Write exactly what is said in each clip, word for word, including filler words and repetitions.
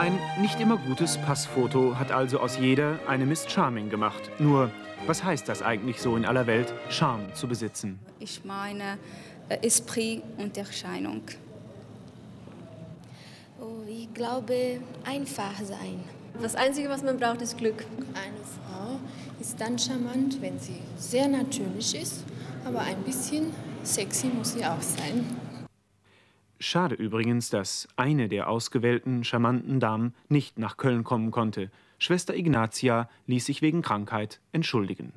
Ein nicht immer gutes Passfoto hat also aus jeder eine Miss Charming gemacht. Nur, was heißt das eigentlich so in aller Welt, Charme zu besitzen? Ich meine äh, Esprit und Erscheinung. Oh, ich glaube, einfach sein. Das Einzige, was man braucht, ist Glück. Eine Frau ist dann charmant, wenn sie sehr natürlich ist, aber ein bisschen sexy muss sie auch sein. Schade übrigens, dass eine der ausgewählten charmanten Damen nicht nach Köln kommen konnte. Schwester Ignatia ließ sich wegen Krankheit entschuldigen.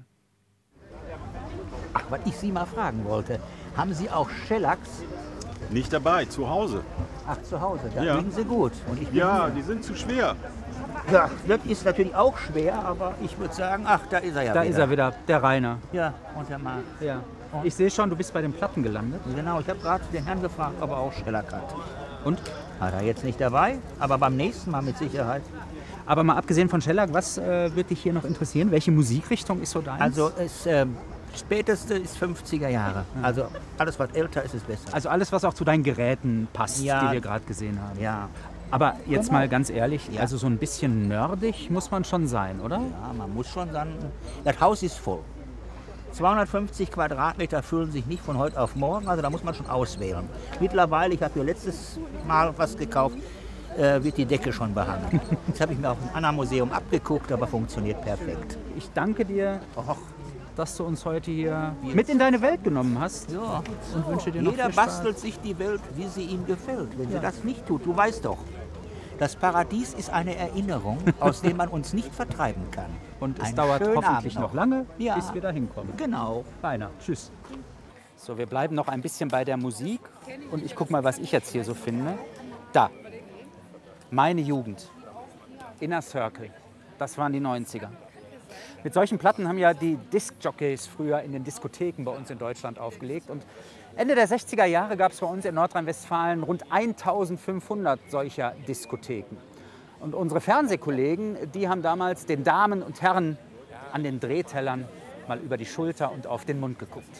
Ach, was ich Sie mal fragen wollte, haben Sie auch Schellacks? Nicht dabei, zu Hause. Ach, zu Hause, da Ja. liegen sie gut. Und ich bin Ja, hier. die sind zu schwer. Ja, das ist natürlich auch schwer, aber ich würde sagen, ach, da ist er ja Da wieder. ist er wieder, der Rainer. Ja, und der Marc. Ja. Ich sehe schon, du bist bei den Platten gelandet. Genau, ich habe gerade den Herrn gefragt, ob er auch Schellack hat. Und? Hat er jetzt nicht dabei, aber beim nächsten Mal mit Sicherheit. Aber mal abgesehen von Shellac, was äh, würde dich hier noch interessieren? Welche Musikrichtung ist so deins? Also das ähm, späteste ist fünfziger Jahre. Also alles, was älter ist, ist besser. Also alles, was auch zu deinen Geräten passt, Ja. die wir gerade gesehen haben. Ja. Aber jetzt Genau. mal ganz ehrlich, Ja. also so ein bisschen nerdig muss man schon sein, oder? Ja, man muss schon sagen, das Haus ist voll. zweihundertfünfzig Quadratmeter füllen sich nicht von heute auf morgen, also da muss man schon auswählen. Mittlerweile, ich habe hier letztes Mal was gekauft, äh, wird die Decke schon behangen. Das habe ich mir auf einem anderen Museum abgeguckt, aber funktioniert perfekt. Ich danke dir, och, dass du uns heute hier mit in deine Welt genommen hast. Ja. Und wünsche dir noch Jeder viel Spaß. bastelt sich die Welt, wie sie ihm gefällt. Wenn sie das nicht tut, du weißt doch, das Paradies ist eine Erinnerung, aus der man uns nicht vertreiben kann. Und es Einen dauert schönen hoffentlich Abend noch lange, Ja. bis wir da hinkommen. Genau. Rainer, tschüss. So, wir bleiben noch ein bisschen bei der Musik und ich gucke mal, was ich jetzt hier so finde. Da, meine Jugend, Inner Circle, das waren die neunziger. Mit solchen Platten haben ja die Disc-Jockeys früher in den Diskotheken bei uns in Deutschland aufgelegt. Und Ende der sechziger Jahre gab es bei uns in Nordrhein-Westfalen rund eintausendfünfhundert solcher Diskotheken. Und unsere Fernsehkollegen, die haben damals den Damen und Herren an den Drehtellern mal über die Schulter und auf den Mund geguckt.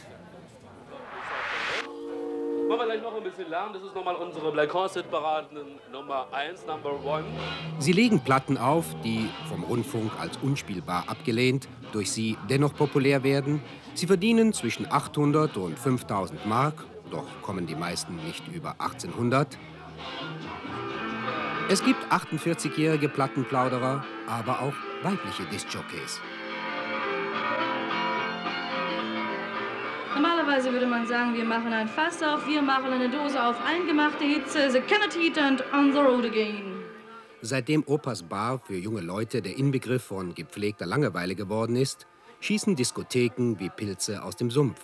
Machen wir gleich noch ein bisschen Lärm. Das ist nochmal unsere Black Horse Hitparaden Nummer eins, Number one. Sie legen Platten auf, die vom Rundfunk als unspielbar abgelehnt, durch sie dennoch populär werden. Sie verdienen zwischen achthundert und fünftausend Mark, doch kommen die meisten nicht über achtzehnhundert. Es gibt achtundvierzigjährige Plattenplauderer, aber auch weibliche Diskjockeys. Normalerweise würde man sagen, wir machen ein Fass auf, wir machen eine Dose auf, eingemachte Hitze, the cannot heat and on the road again. Seitdem Opas Bar für junge Leute der Inbegriff von gepflegter Langeweile geworden ist, schießen Diskotheken wie Pilze aus dem Sumpf.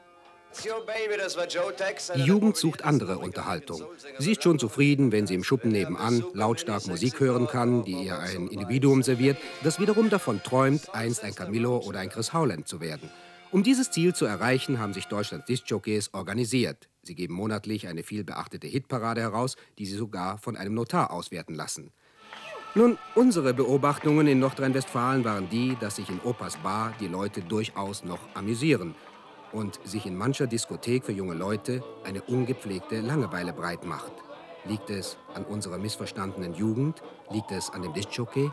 Die Jugend sucht andere Unterhaltung. Sie ist schon zufrieden, wenn sie im Schuppen nebenan lautstark Musik hören kann, die ihr ein Individuum serviert, das wiederum davon träumt, einst ein Camillo oder ein Chris Howland zu werden. Um dieses Ziel zu erreichen, haben sich Deutschlands Diskjockeys organisiert. Sie geben monatlich eine vielbeachtete Hitparade heraus, die sie sogar von einem Notar auswerten lassen. Nun, unsere Beobachtungen in Nordrhein-Westfalen waren die, dass sich in Opas Bar die Leute durchaus noch amüsieren und sich in mancher Diskothek für junge Leute eine ungepflegte Langeweile breit macht. Liegt es an unserer missverstandenen Jugend? Liegt es an dem Diskjockey?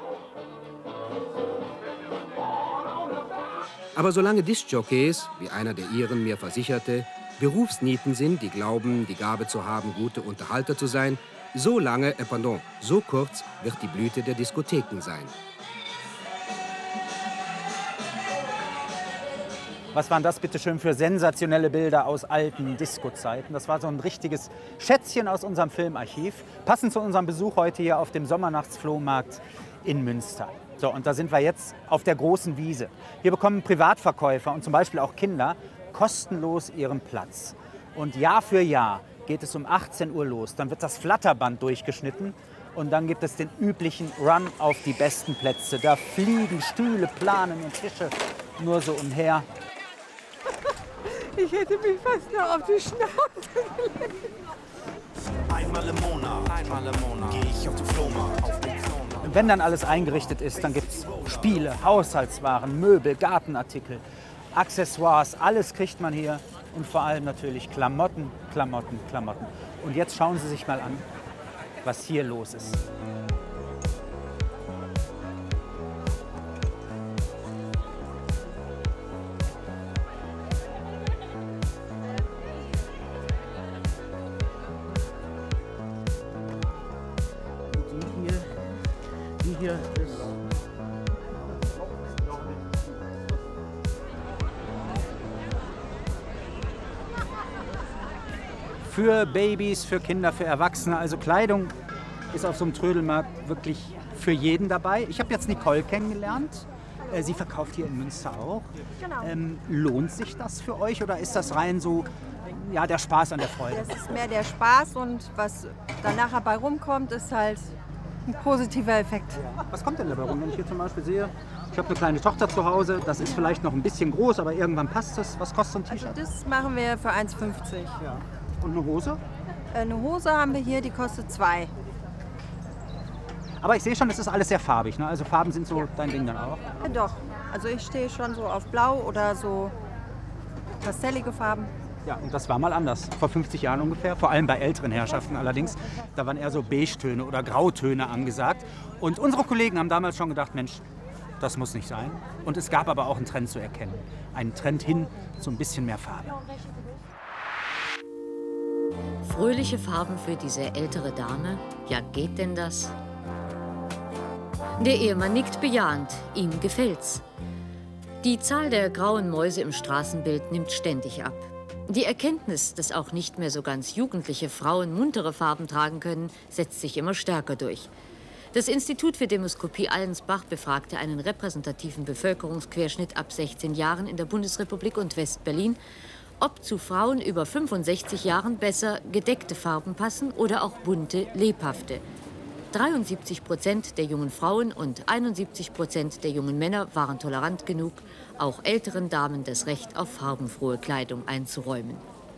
Aber solange Diskjockeys, wie einer der ihren mir versicherte, Berufsnieten sind, die glauben, die Gabe zu haben, gute Unterhalter zu sein, so lange, äh, pardon, so kurz wird die Blüte der Diskotheken sein. Was waren das bitte schön für sensationelle Bilder aus alten Disco-Zeiten? Das war so ein richtiges Schätzchen aus unserem Filmarchiv, passend zu unserem Besuch heute hier auf dem Sommernachtsflohmarkt in Münster. So, und da sind wir jetzt auf der großen Wiese. Hier bekommen Privatverkäufer und zum Beispiel auch Kinder kostenlos ihren Platz. Und Jahr für Jahr geht es um achtzehn Uhr los. Dann wird das Flatterband durchgeschnitten und dann gibt es den üblichen Run auf die besten Plätze. Da fliegen Stühle, Planen und Tische nur so umher. Ich hätte mich fast noch auf die Schnauze gelegt. Einmal im Monat, einmal im Monat gehe ich auf den Flohmarkt. Auf den Flohmarkt. Und wenn dann alles eingerichtet ist, dann gibt es Spiele, Haushaltswaren, Möbel, Gartenartikel, Accessoires, alles kriegt man hier. Und vor allem natürlich Klamotten, Klamotten, Klamotten. Und jetzt schauen Sie sich mal an, was hier los ist. hier ist. Für Babys, für Kinder, für Erwachsene. Also Kleidung ist auf so einem Trödelmarkt wirklich für jeden dabei. Ich habe jetzt Nicole kennengelernt. Sie verkauft hier in Münster auch. Genau. Ähm, lohnt sich das für euch oder ist das rein so ja, der Spaß an der Freude? Das ist mehr der Spaß und was dann nachher bei rumkommt, ist halt ein positiver Effekt. Was kommt denn dabei rum, wenn ich hier zum Beispiel sehe, ich habe eine kleine Tochter zu Hause, das ist vielleicht noch ein bisschen groß, aber irgendwann passt es. Was kostet so ein T-Shirt? Also das machen wir für eins fünfzig. Ja. Und eine Hose? Eine Hose haben wir hier, die kostet zwei. Aber ich sehe schon, das ist alles sehr farbig. Ne? Also Farben sind so dein Ding dann auch? Ja, doch. Also ich stehe schon so auf Blau oder so pastellige Farben. Ja, und das war mal anders. Vor fünfzig Jahren ungefähr. Vor allem bei älteren Herrschaften allerdings. Da waren eher so Beige-Töne oder Grautöne angesagt. Und unsere Kollegen haben damals schon gedacht, Mensch, das muss nicht sein. Und es gab aber auch einen Trend zu erkennen. Einen Trend hin zu ein bisschen mehr Farbe. Fröhliche Farben für diese ältere Dame? Ja, geht denn das? Der Ehemann nickt bejahend, ihm gefällt's. Die Zahl der grauen Mäuse im Straßenbild nimmt ständig ab. Die Erkenntnis, dass auch nicht mehr so ganz jugendliche Frauen muntere Farben tragen können, setzt sich immer stärker durch. Das Institut für Demoskopie Allensbach befragte einen repräsentativen Bevölkerungsquerschnitt ab sechzehn Jahren in der Bundesrepublik und West-Berlin, ob zu Frauen über fünfundsechzig Jahren besser gedeckte Farben passen oder auch bunte, lebhafte. dreiundsiebzig Prozent der jungen Frauen und einundsiebzig Prozent der jungen Männer waren tolerant genug, auch älteren Damen das Recht auf farbenfrohe Kleidung einzuräumen.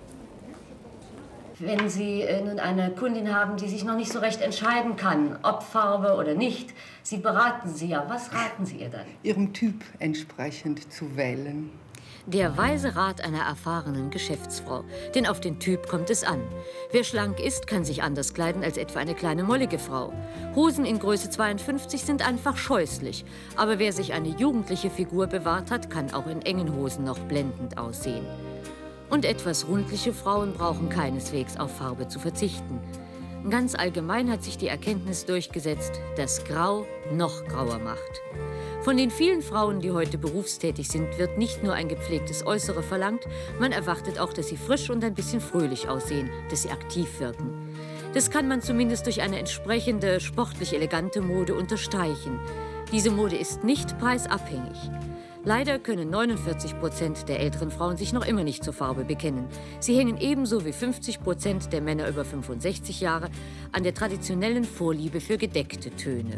Wenn Sie äh, nun eine Kundin haben, die sich noch nicht so recht entscheiden kann, ob Farbe oder nicht, Sie beraten sie ja. Was raten Sie ihr dann? Ihrem Typ entsprechend zu wählen. Der weise Rat einer erfahrenen Geschäftsfrau. Denn auf den Typ kommt es an. Wer schlank ist, kann sich anders kleiden als etwa eine kleine mollige Frau. Hosen in Größe zweiundfünfzig sind einfach scheußlich. Aber wer sich eine jugendliche Figur bewahrt hat, kann auch in engen Hosen noch blendend aussehen. Und etwas rundliche Frauen brauchen keineswegs auf Farbe zu verzichten. Ganz allgemein hat sich die Erkenntnis durchgesetzt, dass Grau noch grauer macht. Von den vielen Frauen, die heute berufstätig sind, wird nicht nur ein gepflegtes Äußere verlangt, man erwartet auch, dass sie frisch und ein bisschen fröhlich aussehen, dass sie aktiv wirken. Das kann man zumindest durch eine entsprechende, sportlich elegante Mode unterstreichen. Diese Mode ist nicht preisabhängig. Leider können neunundvierzig Prozent der älteren Frauen sich noch immer nicht zur Farbe bekennen. Sie hängen ebenso wie fünfzig Prozent der Männer über fünfundsechzig Jahre an der traditionellen Vorliebe für gedeckte Töne.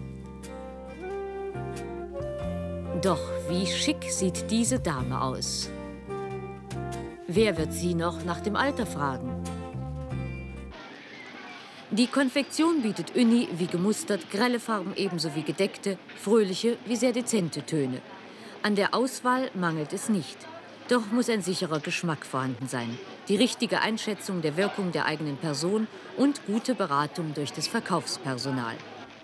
Doch wie schick sieht diese Dame aus? Wer wird sie noch nach dem Alter fragen? Die Konfektion bietet uni wie gemustert, grelle Farben ebenso wie gedeckte, fröhliche wie sehr dezente Töne. An der Auswahl mangelt es nicht. Doch muss ein sicherer Geschmack vorhanden sein, die richtige Einschätzung der Wirkung der eigenen Person und gute Beratung durch das Verkaufspersonal.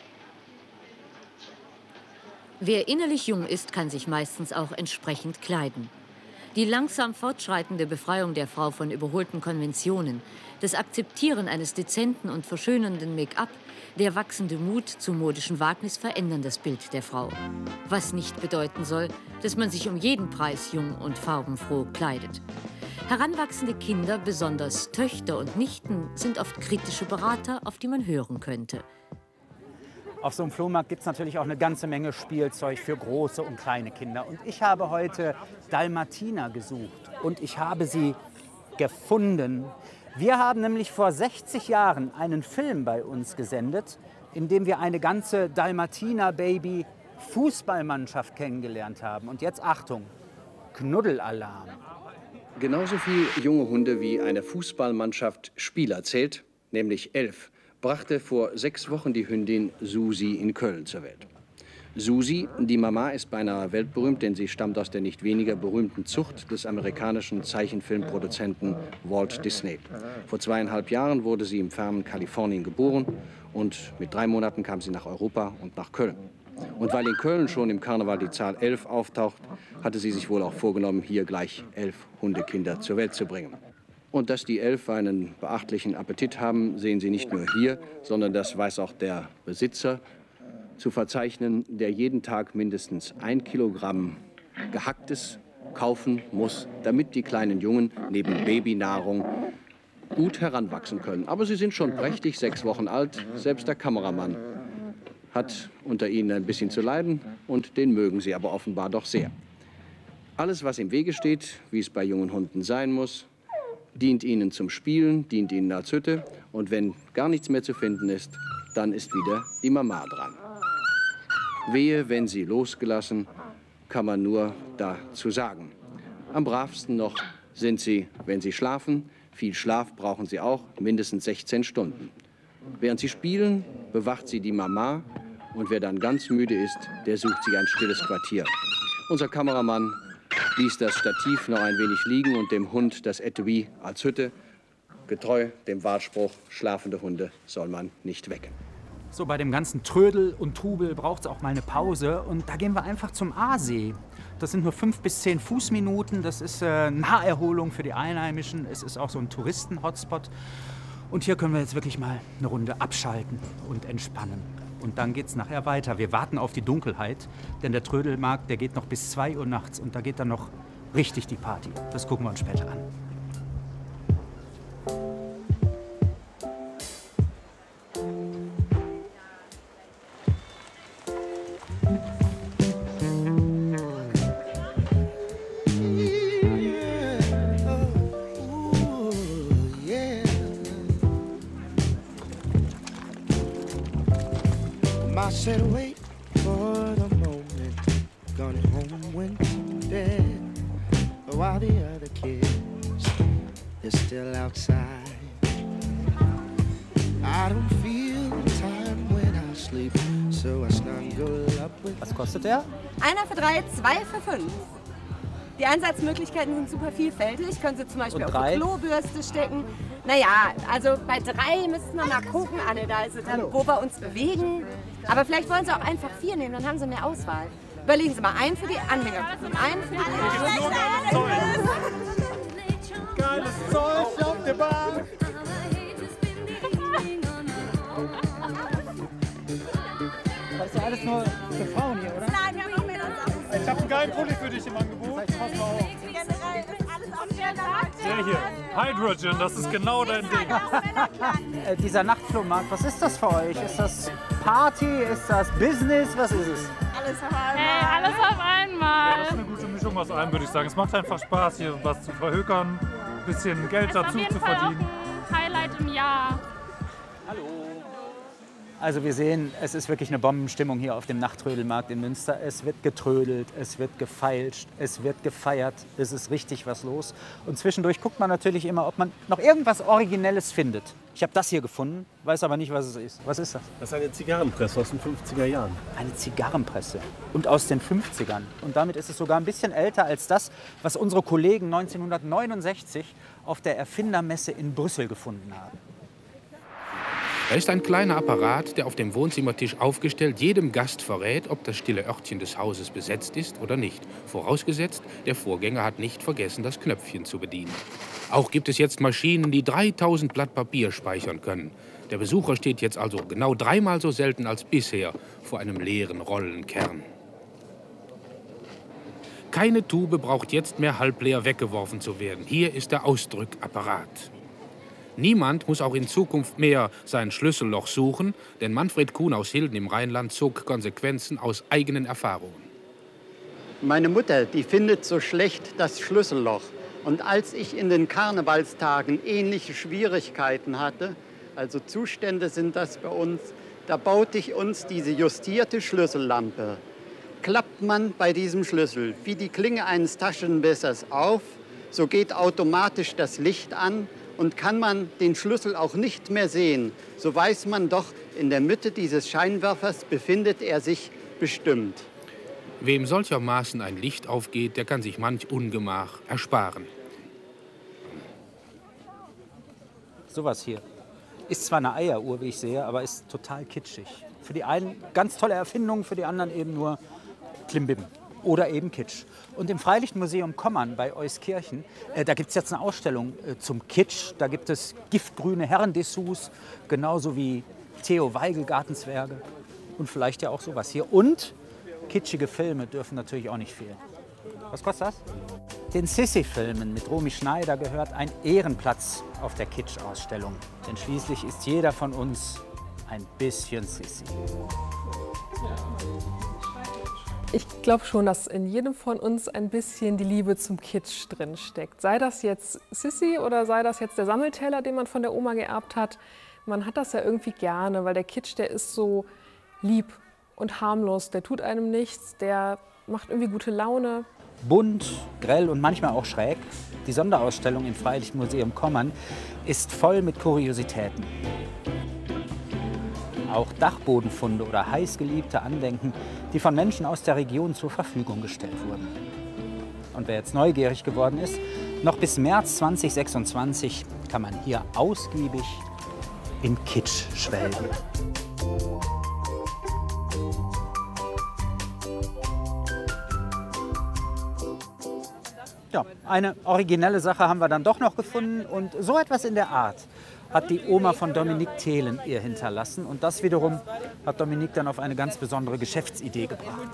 Wer innerlich jung ist, kann sich meistens auch entsprechend kleiden. Die langsam fortschreitende Befreiung der Frau von überholten Konventionen, das Akzeptieren eines dezenten und verschönernden Make-up, der wachsende Mut zum modischen Wagnis verändern das Bild der Frau. Was nicht bedeuten soll, dass man sich um jeden Preis jung und farbenfroh kleidet. Heranwachsende Kinder, besonders Töchter und Nichten, sind oft kritische Berater, auf die man hören könnte. Auf so einem Flohmarkt gibt es natürlich auch eine ganze Menge Spielzeug für große und kleine Kinder. Und ich habe heute Dalmatiner gesucht und ich habe sie gefunden. Wir haben nämlich vor sechzig Jahren einen Film bei uns gesendet, in dem wir eine ganze Dalmatiner-Baby-Fußballmannschaft kennengelernt haben. Und jetzt Achtung, Knuddelalarm. Genauso viel junge Hunde wie eine Fußballmannschaft Spieler zählt, nämlich elf, brachte vor sechs Wochen die Hündin Susi in Köln zur Welt. Susi, die Mama, ist beinahe weltberühmt, denn sie stammt aus der nicht weniger berühmten Zucht des amerikanischen Zeichenfilmproduzenten Walt Disney. Vor zweieinhalb Jahren wurde sie im fernen Kalifornien geboren und mit drei Monaten kam sie nach Europa und nach Köln. Und weil in Köln schon im Karneval die Zahl elf auftaucht, hatte sie sich wohl auch vorgenommen, hier gleich elf Hundekinder zur Welt zu bringen. Und dass die elf einen beachtlichen Appetit haben, sehen Sie nicht nur hier, sondern das weiß auch der Besitzer. zu verzeichnen, der jeden Tag mindestens ein Kilogramm Gehacktes kaufen muss, damit die kleinen Jungen neben Babynahrung gut heranwachsen können. Aber sie sind schon prächtig, sechs Wochen alt. Selbst der Kameramann hat unter ihnen ein bisschen zu leiden und den mögen sie aber offenbar doch sehr. Alles, was im Wege steht, wie es bei jungen Hunden sein muss, dient ihnen zum Spielen, dient ihnen als Hütte. Und wenn gar nichts mehr zu finden ist, dann ist wieder die Mama dran. Wehe, wenn sie losgelassen, kann man nur dazu sagen. Am bravsten noch sind sie, wenn sie schlafen. Viel Schlaf brauchen sie auch, mindestens sechzehn Stunden. Während sie spielen, bewacht sie die Mama. Und wer dann ganz müde ist, der sucht sich ein stilles Quartier. Unser Kameramann ließ das Stativ noch ein wenig liegen und dem Hund das Etui als Hütte. Getreu dem Wahrspruch, schlafende Hunde soll man nicht wecken. So, bei dem ganzen Trödel und Trubel braucht es auch mal eine Pause. Und da gehen wir einfach zum Aasee. Das sind nur fünf bis zehn Fußminuten. Das ist äh, Naherholung für die Einheimischen. Es ist auch so ein Touristen-Hotspot. Und hier können wir jetzt wirklich mal eine Runde abschalten und entspannen. Und dann geht es nachher weiter. Wir warten auf die Dunkelheit, denn der Trödelmarkt, der geht noch bis zwei Uhr nachts. Und da geht dann noch richtig die Party. Das gucken wir uns später an. I said wait for the moment, gone home when I'm dead, while the other kids, they're still outside. I don't feel time when I sleep, so I snuggle up with... Was kostet der? Einer für drei, zwei für fünf. Die Einsatzmöglichkeiten sind super vielfältig. Können Sie zum Beispiel auf die Klobürste stecken. Naja, also bei drei müssten wir mal gucken, Anne, da ist es dann, wo wir uns bewegen. Aber vielleicht wollen Sie auch einfach vier nehmen, dann haben Sie mehr Auswahl. Überlegen Sie mal, einen für die Anhänger, einen für die Geiles Zeug auf der Bahn. Das ist ja alles nur für Frauen hier, oder? Nein, wir haben noch mehr Sachen. Ich habe einen geilen Pulli für dich im Angebot. Pass mal auf. Der hier, Hydrogen, das ist genau dein Ding. äh, dieser Nachtflohmarkt, was ist das für euch? Ist das Party? Ist das Business? Was ist es? Alles auf einmal. Hey, alles auf einmal. Ja, das ist eine gute Mischung aus allem, würde ich sagen. Es macht einfach Spaß, hier was zu verhökern, ein bisschen Geld dazu zu verdienen. Ein Highlight im Jahr. Hallo. Also wir sehen, es ist wirklich eine Bombenstimmung hier auf dem Nachttrödelmarkt in Münster. Es wird getrödelt, es wird gefeilscht, es wird gefeiert. Es ist richtig was los. Und zwischendurch guckt man natürlich immer, ob man noch irgendwas Originelles findet. Ich habe das hier gefunden, weiß aber nicht, was es ist. Was ist das? Das ist eine Zigarrenpresse aus den fünfziger Jahren. Eine Zigarrenpresse. Und aus den fünfzigern. Und damit ist es sogar ein bisschen älter als das, was unsere Kollegen neunzehnhundertneunundsechzig auf der Erfindermesse in Brüssel gefunden haben. Da ist ein kleiner Apparat, der auf dem Wohnzimmertisch aufgestellt jedem Gast verrät, ob das stille Örtchen des Hauses besetzt ist oder nicht. Vorausgesetzt, der Vorgänger hat nicht vergessen, das Knöpfchen zu bedienen. Auch gibt es jetzt Maschinen, die dreitausend Blatt Papier speichern können. Der Besucher steht jetzt also genau dreimal so selten als bisher vor einem leeren Rollenkern. Keine Tube braucht jetzt mehr halbleer weggeworfen zu werden. Hier ist der Ausdrückapparat. Niemand muss auch in Zukunft mehr sein Schlüsselloch suchen, denn Manfred Kuhn aus Hilden im Rheinland zog Konsequenzen aus eigenen Erfahrungen. Meine Mutter, die findet so schlecht das Schlüsselloch. Und als ich in den Karnevalstagen ähnliche Schwierigkeiten hatte, also Zustände sind das bei uns, da baute ich uns diese justierte Schlüssellampe. Klappt man bei diesem Schlüssel wie die Klinge eines Taschenmessers auf, so geht automatisch das Licht an. Und kann man den Schlüssel auch nicht mehr sehen, so weiß man doch, in der Mitte dieses Scheinwerfers befindet er sich bestimmt. Wem solchermaßen ein Licht aufgeht, der kann sich manch Ungemach ersparen. Sowas hier. Ist zwar eine Eieruhr, wie ich sehe, aber ist total kitschig. Für die einen ganz tolle Erfindung, für die anderen eben nur Klimbim. Oder eben Kitsch. Und im Freilichtmuseum Kommern bei Euskirchen, äh, da gibt es jetzt eine Ausstellung äh, zum Kitsch. Da gibt es giftgrüne Herrendessous, genauso wie Theo Weigel Gartenzwerge. Und vielleicht ja auch sowas hier. Und kitschige Filme dürfen natürlich auch nicht fehlen. Was kostet das? Den Sissi-Filmen mit Romy Schneider gehört ein Ehrenplatz auf der Kitsch-Ausstellung. Denn schließlich ist jeder von uns ein bisschen Sissi. Ich glaube schon, dass in jedem von uns ein bisschen die Liebe zum Kitsch drin steckt. Sei das jetzt Sissi oder sei das jetzt der Sammelteller, den man von der Oma geerbt hat. Man hat das ja irgendwie gerne, weil der Kitsch, der ist so lieb und harmlos. Der tut einem nichts, der macht irgendwie gute Laune. Bunt, grell und manchmal auch schräg. Die Sonderausstellung im Freilichtmuseum Kommern ist voll mit Kuriositäten. Auch Dachbodenfunde oder heißgeliebte Andenken, die von Menschen aus der Region zur Verfügung gestellt wurden. Und wer jetzt neugierig geworden ist, noch bis März zweitausendsechsundzwanzig kann man hier ausgiebig in Kitsch schwelgen. Ja, eine originelle Sache haben wir dann doch noch gefunden und so etwas in der Art hat die Oma von Dominique Thelen ihr hinterlassen und das wiederum hat Dominique dann auf eine ganz besondere Geschäftsidee gebracht.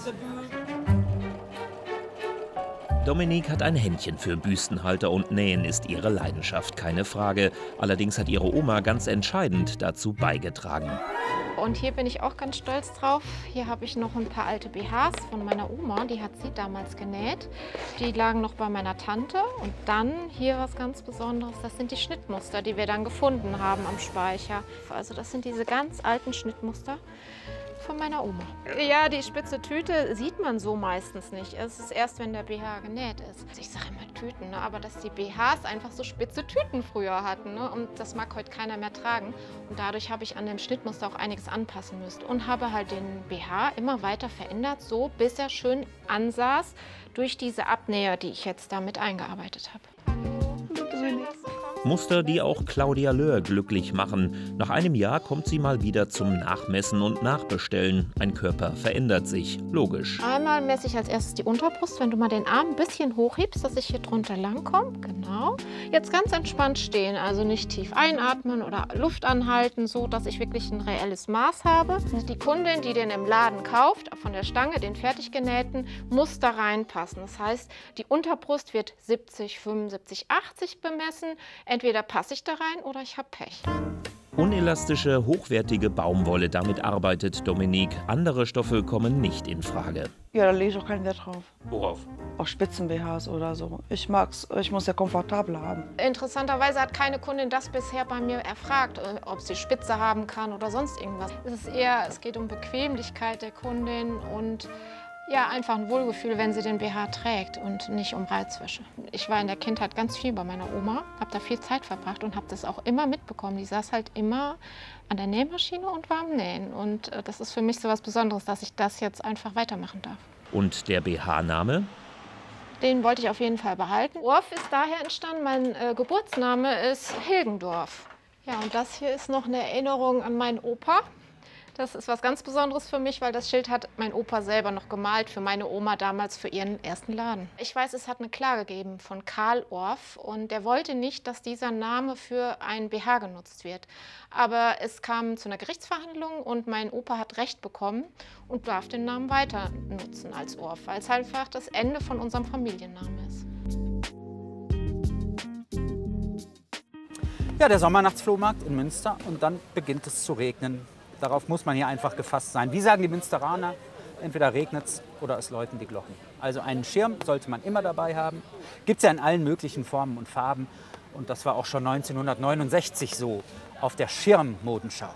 Dominique hat ein Händchen für Büstenhalter und Nähen ist ihre Leidenschaft, keine Frage. Allerdings hat ihre Oma ganz entscheidend dazu beigetragen. Und hier bin ich auch ganz stolz drauf. Hier habe ich noch ein paar alte B Hs von meiner Oma, die hat sie damals genäht. Die lagen noch bei meiner Tante. Und dann hier was ganz Besonderes, das sind die Schnittmuster, die wir dann gefunden haben am Speicher. Also das sind diese ganz alten Schnittmuster von meiner Oma. Ja, die spitze Tüte sieht man so meistens nicht. Es ist erst, wenn der B H genäht ist. Ich sage immer Tüten, ne? Aber dass die B Hs einfach so spitze Tüten früher hatten. Ne? Und das mag heute keiner mehr tragen. Und dadurch habe ich an dem Schnittmuster auch einiges anpassen müssen. Und habe halt den B H immer weiter verändert, so bis er schön ansaß durch diese Abnäher, die ich jetzt damit eingearbeitet habe. Muster, die auch Claudia Löhr glücklich machen. Nach einem Jahr kommt sie mal wieder zum Nachmessen und Nachbestellen. Ein Körper verändert sich, logisch. Einmal messe ich als erstes die Unterbrust, wenn du mal den Arm ein bisschen hochhebst, dass ich hier drunter lang komme. Genau. Jetzt ganz entspannt stehen, also nicht tief einatmen oder Luft anhalten, so dass ich wirklich ein reelles Maß habe. Die Kundin, die den im Laden kauft, von der Stange, den fertig genähten, muss da reinpassen. Das heißt, die Unterbrust wird siebzig, fünfundsiebzig, achtzig bemessen. Entweder passe ich da rein oder ich habe Pech. Unelastische, hochwertige Baumwolle, damit arbeitet Dominique. Andere Stoffe kommen nicht in Frage. Ja, da lege ich auch keinen Wert drauf. Worauf? Auf Spitzen-B Hs oder so. Ich mag's, ich muss ja komfortabel haben. Interessanterweise hat keine Kundin das bisher bei mir erfragt, ob sie Spitze haben kann oder sonst irgendwas. Es ist eher, es geht um Bequemlichkeit der Kundin und ja, einfach ein Wohlgefühl, wenn sie den B H trägt und nicht um Reizwäsche. Ich war in der Kindheit ganz viel bei meiner Oma, habe da viel Zeit verbracht und habe das auch immer mitbekommen. Die saß halt immer an der Nähmaschine und war am Nähen. Und äh, das ist für mich so was Besonderes, dass ich das jetzt einfach weitermachen darf. Und der B H-Name? Den wollte ich auf jeden Fall behalten. Orff ist daher entstanden, mein äh, Geburtsname ist Hilgendorf. Ja, und das hier ist noch eine Erinnerung an meinen Opa. Das ist was ganz Besonderes für mich, weil das Schild hat mein Opa selber noch gemalt für meine Oma damals für ihren ersten Laden. Ich weiß, es hat eine Klage gegeben von Karl Orff und der wollte nicht, dass dieser Name für ein B H genutzt wird. Aber es kam zu einer Gerichtsverhandlung und mein Opa hat Recht bekommen und darf den Namen weiter nutzen als Orff, weil es halt einfach das Ende von unserem Familiennamen ist. Ja, der Sommernachtsflohmarkt in Münster und dann beginnt es zu regnen. Darauf muss man hier einfach gefasst sein. Wie sagen die Münsteraner? Entweder regnet es oder es läuten die Glocken. Also einen Schirm sollte man immer dabei haben. Gibt es ja in allen möglichen Formen und Farben. Und das war auch schon neunzehnhundertneunundsechzig so auf der Schirmmodenschau.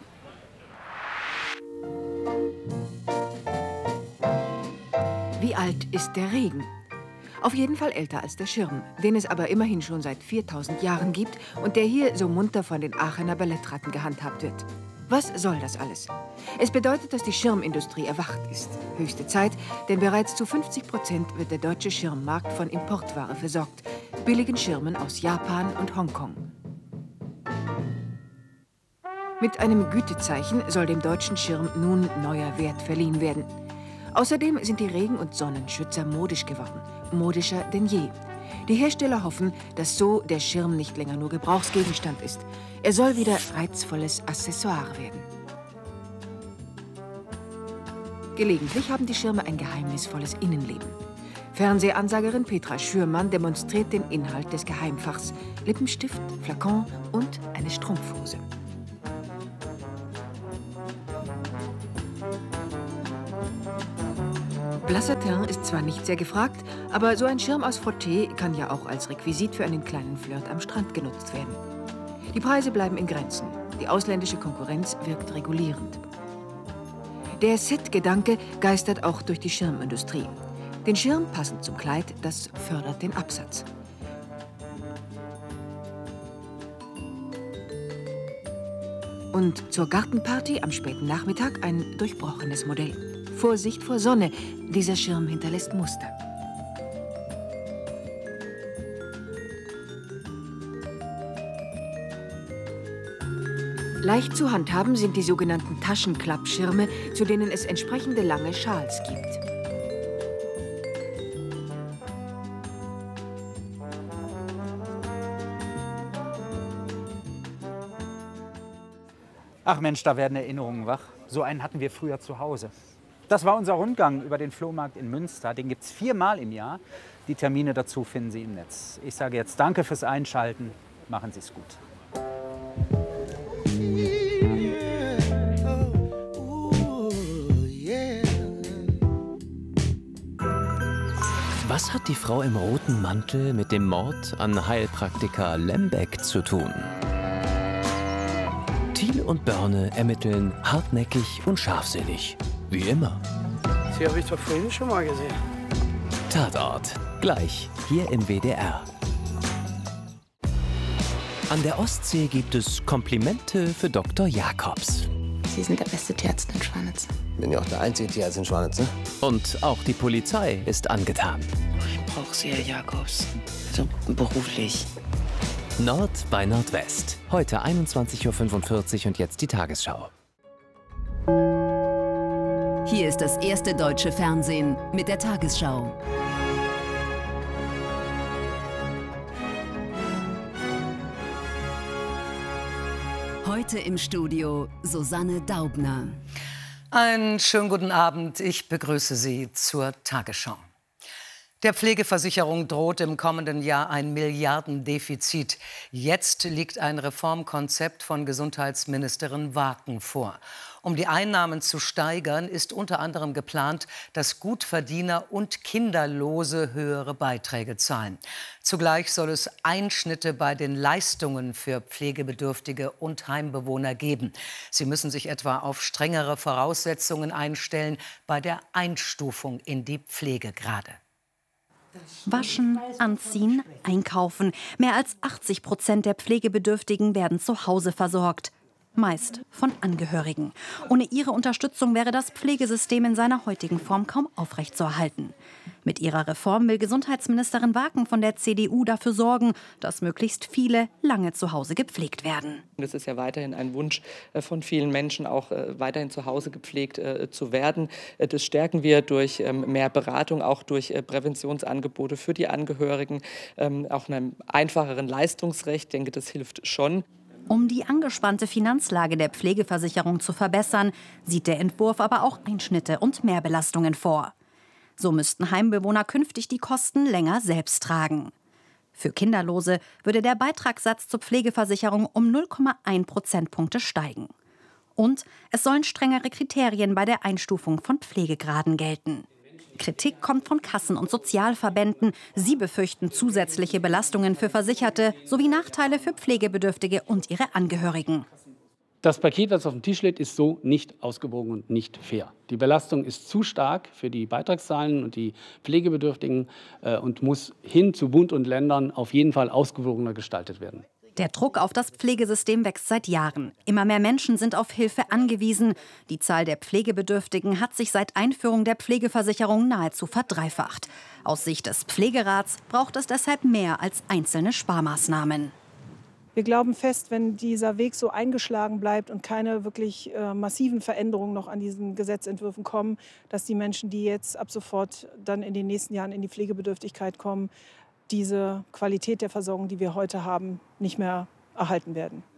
Wie alt ist der Regen? Auf jeden Fall älter als der Schirm, den es aber immerhin schon seit viertausend Jahren gibt und der hier so munter von den Aachener Ballettratten gehandhabt wird. Was soll das alles? Es bedeutet, dass die Schirmindustrie erwacht ist. Höchste Zeit, denn bereits zu fünfzig Prozent wird der deutsche Schirmmarkt von Importware versorgt. Billigen Schirmen aus Japan und Hongkong. Mit einem Gütezeichen soll dem deutschen Schirm nun neuer Wert verliehen werden. Außerdem sind die Regen- und Sonnenschützer modisch geworden. Modischer denn je. Die Hersteller hoffen, dass so der Schirm nicht länger nur Gebrauchsgegenstand ist. Er soll wieder reizvolles Accessoire werden. Gelegentlich haben die Schirme ein geheimnisvolles Innenleben. Fernsehansagerin Petra Schürmann demonstriert den Inhalt des Geheimfachs: Lippenstift, Flakon und eine Strumpfhose. Blassatin ist zwar nicht sehr gefragt, aber so ein Schirm aus Frotté kann ja auch als Requisit für einen kleinen Flirt am Strand genutzt werden. Die Preise bleiben in Grenzen. Die ausländische Konkurrenz wirkt regulierend. Der Set-Gedanke geistert auch durch die Schirmindustrie. Den Schirm passend zum Kleid, das fördert den Absatz. Und zur Gartenparty am späten Nachmittag ein durchbrochenes Modell. Vorsicht vor Sonne, dieser Schirm hinterlässt Muster. Leicht zu handhaben sind die sogenannten Taschenklappschirme, zu denen es entsprechende lange Schals gibt. Ach Mensch, da werden Erinnerungen wach. So einen hatten wir früher zu Hause. Das war unser Rundgang über den Flohmarkt in Münster. Den gibt es viermal im Jahr. Die Termine dazu finden Sie im Netz. Ich sage jetzt danke fürs Einschalten. Machen Sie es gut. Was hat die Frau im roten Mantel mit dem Mord an Heilpraktiker Lembeck zu tun? Thiel und Börne ermitteln hartnäckig und scharfsinnig. Wie immer. Sie habe ich doch vorhin schon mal gesehen. Tatort. Gleich hier im W D R. An der Ostsee gibt es Komplimente für Doktor Jakobs. Sie sind der beste Tierarzt in Schwanitz. Bin ja auch der einzige Tierarzt in Schwanitz, ne? Und auch die Polizei ist angetan. Ich brauche Sie, Herr Jakobs. So beruflich. Nord bei Nordwest. Heute einundzwanzig Uhr fünfundvierzig und jetzt die Tagesschau. Hier ist das erste deutsche Fernsehen mit der Tagesschau. Heute im Studio Susanne Daubner. Einen schönen guten Abend. Ich begrüße Sie zur Tagesschau. Der Pflegeversicherung droht im kommenden Jahr ein Milliardendefizit. Jetzt liegt ein Reformkonzept von Gesundheitsministerin Waken vor. Um die Einnahmen zu steigern, ist unter anderem geplant, dass Gutverdiener und Kinderlose höhere Beiträge zahlen. Zugleich soll es Einschnitte bei den Leistungen für Pflegebedürftige und Heimbewohner geben. Sie müssen sich etwa auf strengere Voraussetzungen einstellen bei der Einstufung in die Pflegegrade. Waschen, anziehen, einkaufen. Mehr als achtzig Prozent der Pflegebedürftigen werden zu Hause versorgt. Meist von Angehörigen. Ohne ihre Unterstützung wäre das Pflegesystem in seiner heutigen Form kaum aufrechtzuerhalten. Mit ihrer Reform will Gesundheitsministerin Waken von der C D U dafür sorgen, dass möglichst viele lange zu Hause gepflegt werden. Es ist ja weiterhin ein Wunsch von vielen Menschen, auch weiterhin zu Hause gepflegt zu werden. Das stärken wir durch mehr Beratung, auch durch Präventionsangebote für die Angehörigen, auch einem einfacheren Leistungsrecht. Ich denke, das hilft schon. Um die angespannte Finanzlage der Pflegeversicherung zu verbessern, sieht der Entwurf aber auch Einschnitte und Mehrbelastungen vor. So müssten Heimbewohner künftig die Kosten länger selbst tragen. Für Kinderlose würde der Beitragssatz zur Pflegeversicherung um null Komma eins Prozentpunkte steigen. Und es sollen strengere Kriterien bei der Einstufung von Pflegegraden gelten. Kritik kommt von Kassen und Sozialverbänden. Sie befürchten zusätzliche Belastungen für Versicherte sowie Nachteile für Pflegebedürftige und ihre Angehörigen. Das Paket, das auf dem Tisch liegt, ist so nicht ausgewogen und nicht fair. Die Belastung ist zu stark für die Beitragszahlen und die Pflegebedürftigen äh, und muss hin zu Bund und Ländern auf jeden Fall ausgewogener gestaltet werden. Der Druck auf das Pflegesystem wächst seit Jahren. Immer mehr Menschen sind auf Hilfe angewiesen. Die Zahl der Pflegebedürftigen hat sich seit Einführung der Pflegeversicherung nahezu verdreifacht. Aus Sicht des Pflegerats braucht es deshalb mehr als einzelne Sparmaßnahmen. Wir glauben fest, wenn dieser Weg so eingeschlagen bleibt und keine wirklich äh, massiven Veränderungen noch an diesen Gesetzentwürfen kommen, dass die Menschen, die jetzt ab sofort dann in den nächsten Jahren in die Pflegebedürftigkeit kommen, diese Qualität der Versorgung, die wir heute haben, nicht mehr erhalten werden.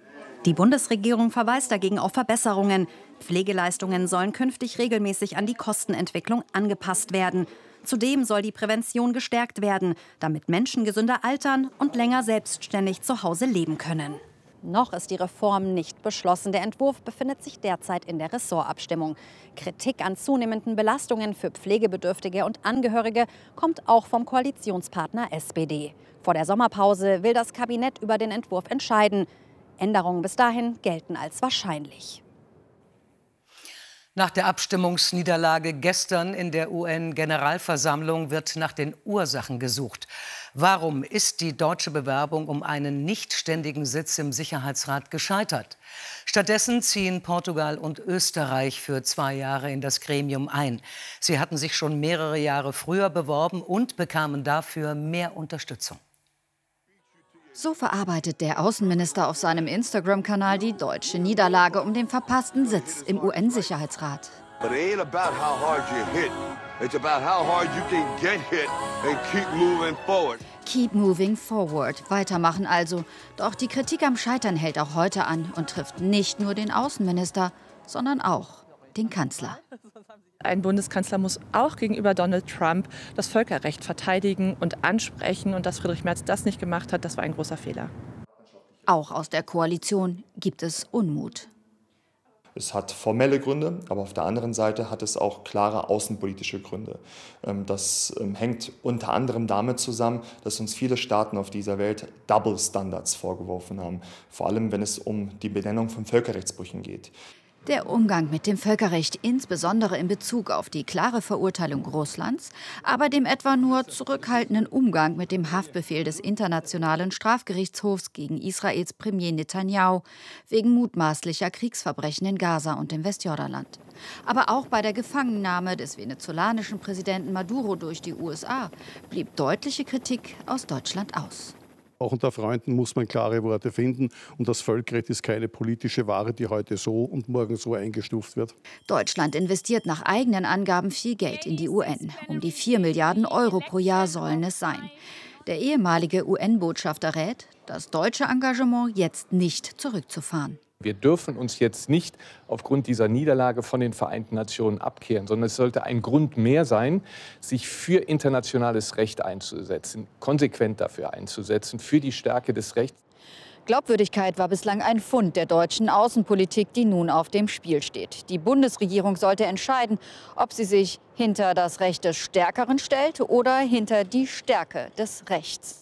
Die Bundesregierung verweist dagegen auf Verbesserungen. Pflegeleistungen sollen künftig regelmäßig an die Kostenentwicklung angepasst werden. Zudem soll die Prävention gestärkt werden, damit Menschen gesünder altern und länger selbstständig zu Hause leben können. Noch ist die Reform nicht beschlossen. Der Entwurf befindet sich derzeit in der Ressortabstimmung. Kritik an zunehmenden Belastungen für Pflegebedürftige und Angehörige kommt auch vom Koalitionspartner S P D. Vor der Sommerpause will das Kabinett über den Entwurf entscheiden. Änderungen bis dahin gelten als wahrscheinlich. Nach der Abstimmungsniederlage gestern in der U N-Generalversammlung wird nach den Ursachen gesucht. Warum ist die deutsche Bewerbung um einen nichtständigen Sitz im Sicherheitsrat gescheitert? Stattdessen ziehen Portugal und Österreich für zwei Jahre in das Gremium ein. Sie hatten sich schon mehrere Jahre früher beworben und bekamen dafür mehr Unterstützung. So verarbeitet der Außenminister auf seinem Instagram-Kanal die deutsche Niederlage um den verpassten Sitz im U N-Sicherheitsrat. Keep moving forward. Weitermachen also. Doch die Kritik am Scheitern hält auch heute an und trifft nicht nur den Außenminister, sondern auch den Kanzler. Ein Bundeskanzler muss auch gegenüber Donald Trump das Völkerrecht verteidigen und ansprechen. Und dass Friedrich Merz das nicht gemacht hat, das war ein großer Fehler. Auch aus der Koalition gibt es Unmut. Es hat formelle Gründe, aber auf der anderen Seite hat es auch klare außenpolitische Gründe. Das hängt unter anderem damit zusammen, dass uns viele Staaten auf dieser Welt Double Standards vorgeworfen haben. Vor allem, wenn es um die Benennung von Völkerrechtsbrüchen geht. Der Umgang mit dem Völkerrecht, insbesondere in Bezug auf die klare Verurteilung Russlands, aber dem etwa nur zurückhaltenden Umgang mit dem Haftbefehl des Internationalen Strafgerichtshofs gegen Israels Premier Netanyahu wegen mutmaßlicher Kriegsverbrechen in Gaza und im Westjordanland. Aber auch bei der Gefangennahme des venezolanischen Präsidenten Maduro durch die U S A blieb deutliche Kritik aus Deutschland aus. Auch unter Freunden muss man klare Worte finden. Und das Völkerrecht ist keine politische Ware, die heute so und morgen so eingestuft wird. Deutschland investiert nach eigenen Angaben viel Geld in die U N. Um die vier Milliarden Euro pro Jahr sollen es sein. Der ehemalige U N-Botschafter rät, das deutsche Engagement jetzt nicht zurückzufahren. Wir dürfen uns jetzt nicht aufgrund dieser Niederlage von den Vereinten Nationen abkehren, sondern es sollte ein Grund mehr sein, sich für internationales Recht einzusetzen, konsequent dafür einzusetzen, für die Stärke des Rechts. Glaubwürdigkeit war bislang ein Pfund der deutschen Außenpolitik, die nun auf dem Spiel steht. Die Bundesregierung sollte entscheiden, ob sie sich hinter das Recht des Stärkeren stellt oder hinter die Stärke des Rechts.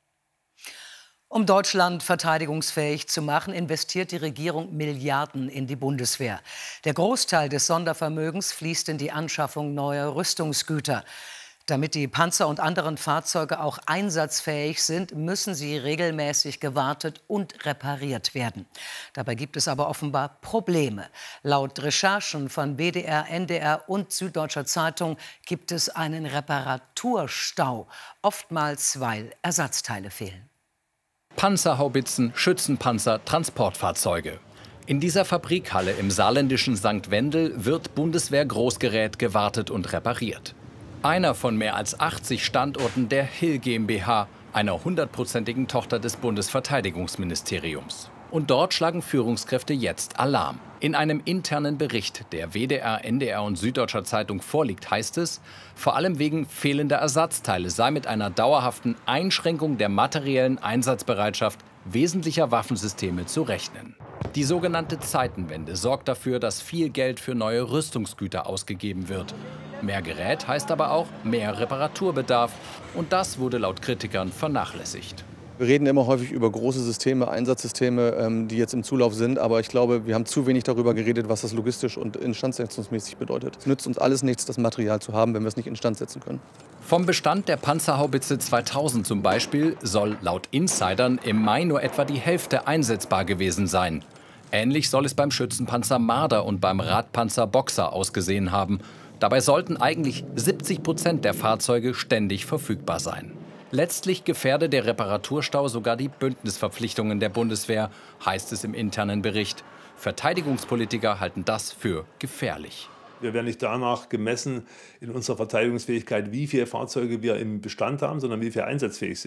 Um Deutschland verteidigungsfähig zu machen, investiert die Regierung Milliarden in die Bundeswehr. Der Großteil des Sondervermögens fließt in die Anschaffung neuer Rüstungsgüter. Damit die Panzer und anderen Fahrzeuge auch einsatzfähig sind, müssen sie regelmäßig gewartet und repariert werden. Dabei gibt es aber offenbar Probleme. Laut Recherchen von B D R, N D R und Süddeutscher Zeitung gibt es einen Reparaturstau, oftmals weil Ersatzteile fehlen. Panzerhaubitzen, Schützenpanzer, Transportfahrzeuge. In dieser Fabrikhalle im saarländischen Sankt Wendel wird Bundeswehr-Großgerät gewartet und repariert. Einer von mehr als achtzig Standorten der Hill GmbH, einer hundertprozentigen Tochter des Bundesverteidigungsministeriums. Und dort schlagen Führungskräfte jetzt Alarm. In einem internen Bericht, der W D R, N D R und Süddeutscher Zeitung vorliegt, heißt es, vor allem wegen fehlender Ersatzteile sei mit einer dauerhaften Einschränkung der materiellen Einsatzbereitschaft wesentlicher Waffensysteme zu rechnen. Die sogenannte Zeitenwende sorgt dafür, dass viel Geld für neue Rüstungsgüter ausgegeben wird. Mehr Gerät heißt aber auch mehr Reparaturbedarf. Und das wurde laut Kritikern vernachlässigt. Wir reden immer häufig über große Systeme, Einsatzsysteme, die jetzt im Zulauf sind. Aber ich glaube, wir haben zu wenig darüber geredet, was das logistisch und instandsetzungsmäßig bedeutet. Es nützt uns alles nichts, das Material zu haben, wenn wir es nicht instand setzen können. Vom Bestand der Panzerhaubitze zweitausend zum Beispiel soll laut Insidern im Mai nur etwa die Hälfte einsetzbar gewesen sein. Ähnlich soll es beim Schützenpanzer Marder und beim Radpanzer Boxer ausgesehen haben. Dabei sollten eigentlich siebzig Prozent der Fahrzeuge ständig verfügbar sein. Letztlich gefährde der Reparaturstau sogar die Bündnisverpflichtungen der Bundeswehr, heißt es im internen Bericht. Verteidigungspolitiker halten das für gefährlich. Wir werden nicht danach gemessen in unserer Verteidigungsfähigkeit, wie viele Fahrzeuge wir im Bestand haben, sondern wie viele einsatzfähig sind.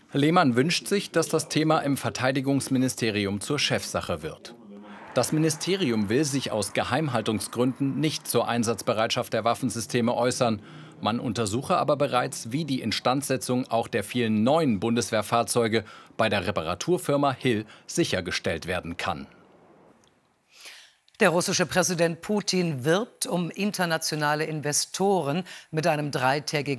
Lehmann wünscht sich, dass das Thema im Verteidigungsministerium zur Chefsache wird. Das Ministerium will sich aus Geheimhaltungsgründen nicht zur Einsatzbereitschaft der Waffensysteme äußern. Man untersuche aber bereits, wie die Instandsetzung auch der vielen neuen Bundeswehrfahrzeuge bei der Reparaturfirma Hill sichergestellt werden kann. Der russische Präsident Putin wirbt um internationale Investoren mit einem dreitägigen